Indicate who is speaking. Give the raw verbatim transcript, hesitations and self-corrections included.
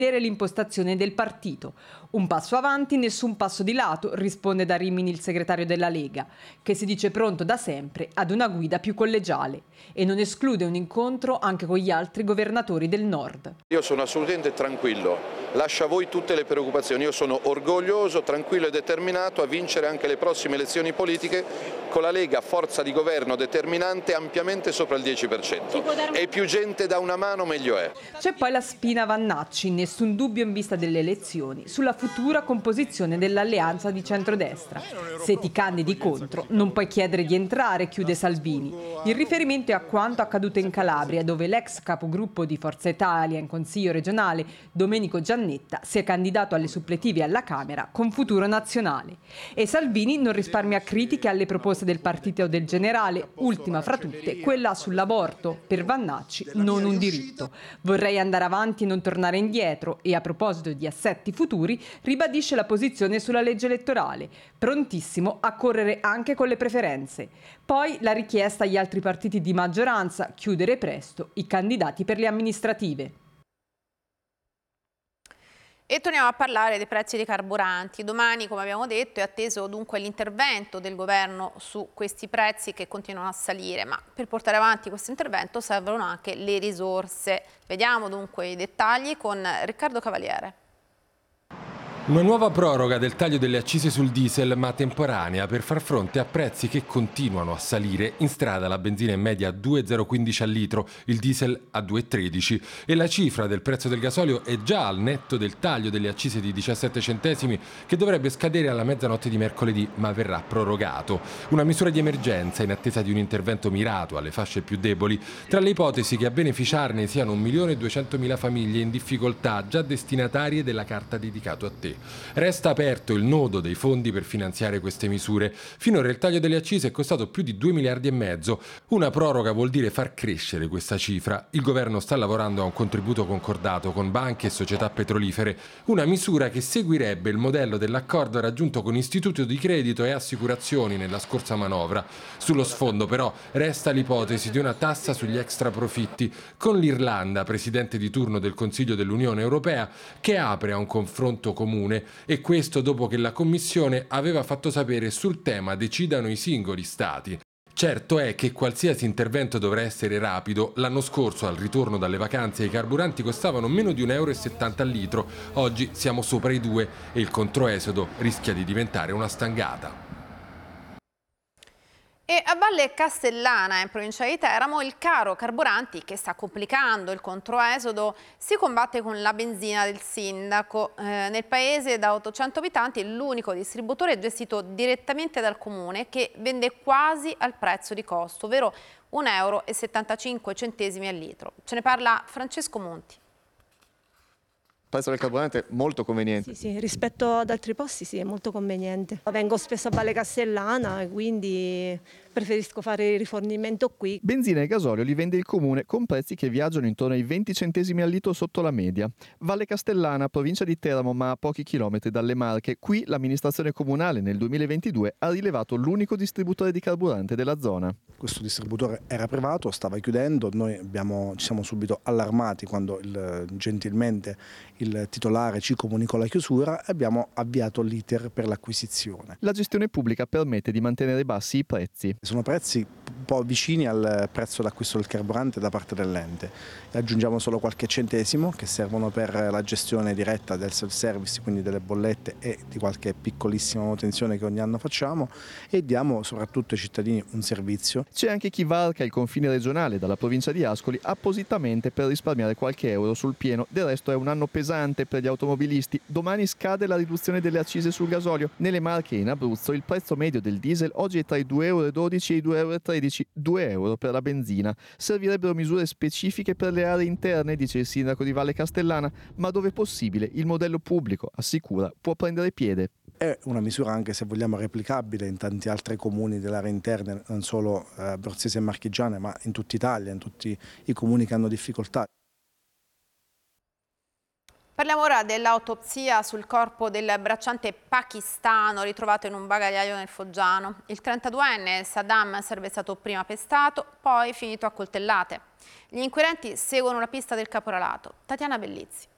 Speaker 1: l'impostazione del partito. Un passo avanti, nessun passo di lato, risponde da Rimini il segretario della Lega, che si dice pronto da sempre ad una guida più collegiale e non esclude un incontro anche con gli altri governatori del nord.
Speaker 2: Io sono assolutamente tranquillo, lascio a voi tutte le preoccupazioni, io sono orgoglioso, tranquillo e determinato a vincere anche le prossime elezioni politiche con la Lega, forza di governo determinante, ampiamente sopra il dieci per cento. E più gente da una mano meglio è.
Speaker 1: C'è poi la spina Vannacci, nessun dubbio in vista delle elezioni, sulla futura composizione dell'alleanza di centrodestra. Se ti candidi contro, non puoi chiedere di entrare, chiude Salvini. Il riferimento è a quanto accaduto in Calabria, dove l'ex capogruppo di Forza Italia in Consiglio regionale, Domenico Giannetta, si è candidato alle suppletive alla Camera con Futuro Nazionale. E Salvini non risparmia critiche alle proposte del partito del generale, ultima fra tutte quella sull'aborto, per Vannacci non un diritto. Vorrei andare avanti e non tornare indietro e a proposito di assetti futuri ribadisce la posizione sulla legge elettorale, prontissimo a correre anche con le preferenze. Poi la richiesta agli altri partiti di maggioranza chiudere presto i candidati per le amministrative.
Speaker 3: E torniamo a parlare dei prezzi dei carburanti. Domani, come abbiamo detto, è atteso dunque l'intervento del governo su questi prezzi che continuano a salire, ma per portare avanti questo intervento servono anche le risorse. Vediamo dunque i dettagli con Riccardo Cavaliere.
Speaker 4: Una nuova proroga del taglio delle accise sul diesel, ma temporanea, per far fronte a prezzi che continuano a salire. In strada la benzina in media a due virgola zero quindici al litro, il diesel a due virgola tredici e la cifra del prezzo del gasolio è già al netto del taglio delle accise di diciassette centesimi che dovrebbe scadere alla mezzanotte di mercoledì, ma verrà prorogato. Una misura di emergenza in attesa di un intervento mirato alle fasce più deboli. Tra le ipotesi che a beneficiarne siano un milione e duecentomila famiglie in difficoltà già destinatarie della carta dedicato a te. Resta aperto il nodo dei fondi per finanziare queste misure. Finora il taglio delle accise è costato più di due miliardi e mezzo. Una proroga vuol dire far crescere questa cifra. Il governo sta lavorando a un contributo concordato con banche e società petrolifere, una misura che seguirebbe il modello dell'accordo raggiunto con istituti di credito e assicurazioni nella scorsa manovra. Sullo sfondo però resta l'ipotesi di una tassa sugli extraprofitti, con l'Irlanda, presidente di turno del Consiglio dell'Unione Europea, che apre a un confronto comune. E questo dopo che la Commissione aveva fatto sapere sul tema decidano i singoli Stati. Certo è che qualsiasi intervento dovrà essere rapido. L'anno scorso, al ritorno dalle vacanze, i carburanti costavano meno di un euro e settanta al litro. Oggi siamo sopra i due e il controesodo rischia di diventare una stangata.
Speaker 3: E a Valle Castellana, in provincia di Teramo, il caro carburanti che sta complicando il controesodo si combatte con la benzina del sindaco. Eh, nel paese da ottocento abitanti l'unico distributore è gestito direttamente dal comune che vende quasi al prezzo di costo, ovvero un euro e settantacinque centesimi al litro. Ce ne parla Francesco Monti.
Speaker 5: Il prezzo del carburante è molto conveniente.
Speaker 6: Sì, sì, rispetto ad altri posti sì, è molto conveniente. Vengo spesso a Valle Castellana, quindi preferisco fare il rifornimento qui.
Speaker 5: Benzina e gasolio li vende il comune con prezzi che viaggiano intorno ai venti centesimi al litro sotto la media. Valle Castellana, provincia di Teramo, ma a pochi chilometri dalle Marche. Qui l'amministrazione comunale nel duemilaventidue ha rilevato l'unico distributore di carburante della zona.
Speaker 7: Questo distributore era privato, stava chiudendo, noi abbiamo, ci siamo subito allarmati quando il, gentilmente il titolare ci comunicò la chiusura e abbiamo avviato l'iter per l'acquisizione.
Speaker 5: La gestione pubblica permette di mantenere bassi i prezzi.
Speaker 7: Sono prezzi un po' vicini al prezzo d'acquisto del carburante da parte dell'ente. Aggiungiamo solo qualche centesimo che servono per la gestione diretta del self-service, quindi delle bollette e di qualche piccolissima manutenzione che ogni anno facciamo, e diamo soprattutto ai cittadini un servizio.
Speaker 5: C'è anche chi varca il confine regionale dalla provincia di Ascoli appositamente per risparmiare qualche euro sul pieno. Del resto è un anno pesante per gli automobilisti. Domani scade la riduzione delle accise sul gasolio. Nelle Marche e in Abruzzo il prezzo medio del diesel oggi è tra i due virgola dodici euro e i due virgola tredici euro, due euro per la benzina. Servirebbero misure specifiche per le aree interne, dice il sindaco di Valle Castellana, ma dove possibile il modello pubblico, assicura, può prendere piede.
Speaker 7: È una misura anche, se vogliamo, replicabile in tanti altri comuni dell'area interna, non solo eh, abruzzese e marchigiane, ma in tutta Italia, in tutti i comuni che hanno difficoltà.
Speaker 3: Parliamo ora dell'autopsia sul corpo del bracciante pakistano ritrovato in un bagagliaio nel Foggiano. Il trentaduenne Saddam sarebbe stato prima pestato, poi finito a coltellate. Gli inquirenti seguono la pista del caporalato. Tatiana Bellizzi.